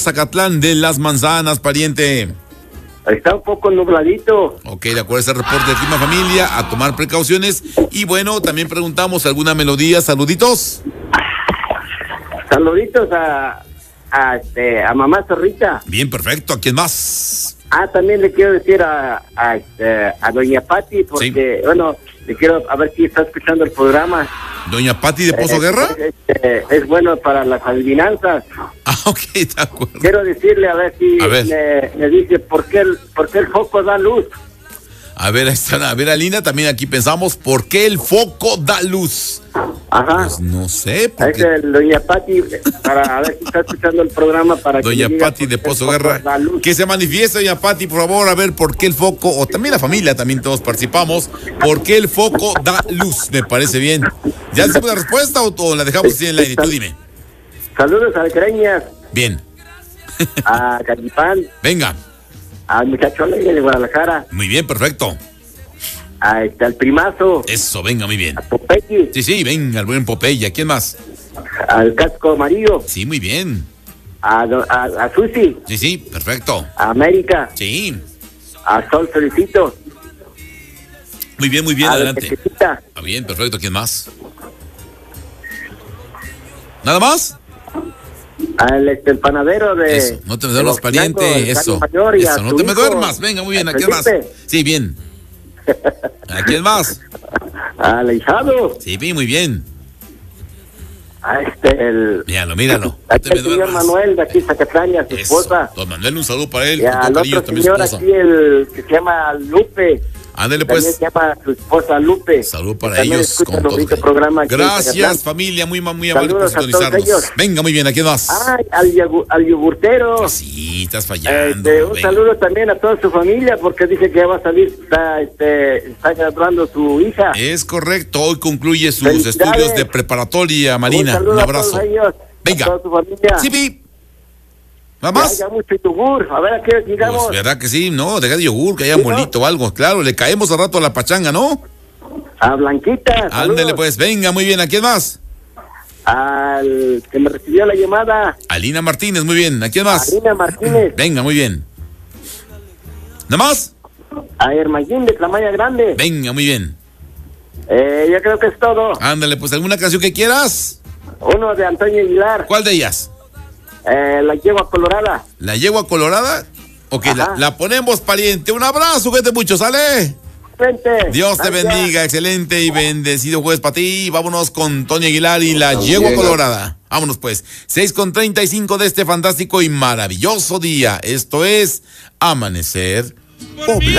Zacatlán de las Manzanas, pariente. Está un poco nubladito. Ok, de acuerdo a ese reporte de clima, familia, a tomar precauciones. Y bueno, también preguntamos alguna melodía, saluditos. Saluditos a mamá Zorrita. Bien, perfecto. ¿A quién más? También le quiero decir a doña Pati, porque, Sí. bueno, le quiero a ver si está escuchando el programa. ¿Doña Pati de Pozo Guerra? Es bueno para las adivinanzas. Ok, de acuerdo. Quiero decirle a ver si A ver. me dice por qué el foco da luz. A ver, ahí está, a ver, Alina, también aquí pensamos, ¿por qué el foco da luz? Ajá. Pues no sé, Es porque doña Pati, para a ver si está escuchando el programa. Para que doña me diga Pati de por qué el Pozo foco Guerra, da luz. que se manifieste, doña Pati, por favor, a ver por qué el foco, o también la familia, también todos participamos, ¿por qué el foco da luz? Me parece bien. ¿Ya decimos la respuesta o la dejamos así en el aire? Tú dime. Saludos a Greñas, Bien, a Calipán, venga, al muchacho alegre de Guadalajara, muy bien, perfecto. al primazo, Eso, venga, muy bien. a Popeye, Sí, venga, el buen Popeye, ¿quién más? al casco amarillo, Sí, muy bien. a Susi, Sí, perfecto. a América, Sí, a Sol Solicito, muy bien, a la adelante. Tequecita, Bien, perfecto, ¿quién más? ¿Nada más? el panadero de... Eso, no te me duermas, de pariente, Oxinaco, el eso. Carlos Mayor, y a Eso, no tu te me hijo, duermas. Venga, muy bien, ¿a quién más? Felipe, Sí, bien. ¿A quién más? al ahijado, Sí, bien, muy bien. a Míralo. No te el me señor duermas. Manuel de aquí Zacatlán y a su esposa, Don Manuel, un saludo para él. y Con todo al cariño, otro también su señor esposa. aquí, el que se llama Lupe. Ándale, También pues. se llama su esposa Lupe. Salud para También ellos. escucha Con el todo bonito cariño. programa aquí en Gracias, Zacatlán. familia. Muy amable por Saludos a todos sintonizarnos. ellos. Venga, muy bien, ¿a quién más? Ay, al yogurtero. Sí, estás fallando. Un venga. saludo también a toda su familia, porque dice que ya va a salir, está graduando su hija. Es correcto, hoy concluye sus Felicidades. estudios de preparatoria, Marina. saludo Un a abrazo. todos ellos, Venga. a toda su familia. Sí, vi. ¿Nada Que más? haya mucho yogur, a ver a qué llegamos. Pues, ¿verdad que sí? No, deja de yogur, que haya ¿Sí, no? molito o algo. Claro, le caemos al rato a la pachanga, ¿no? A Blanquita, Ándele, saludos. pues, venga, muy bien. ¿A quién más? Al que me recibió la llamada, Alina Martínez, muy bien. ¿A quién más? Alina Martínez, Venga, muy bien. ¿Nada más? a Hermayín de Tlamaya Grande. Venga, muy bien. Yo creo que es todo. Ándale, pues, ¿alguna canción que quieras? Uno de Antonio Aguilar, ¿Cuál de ellas? La Yegua Colorada. ¿La yegua colorada? Ok, Ajá. la ponemos, pariente. Un abrazo, cuídate mucho, ¿sale? Frente. Dios te Gracias. bendiga, excelente y bendecido jueves para ti. Vámonos con Tony Aguilar y la yegua colorada. Vámonos pues, 6:35 de este fantástico y maravilloso día. Esto es Amanecer Poblano.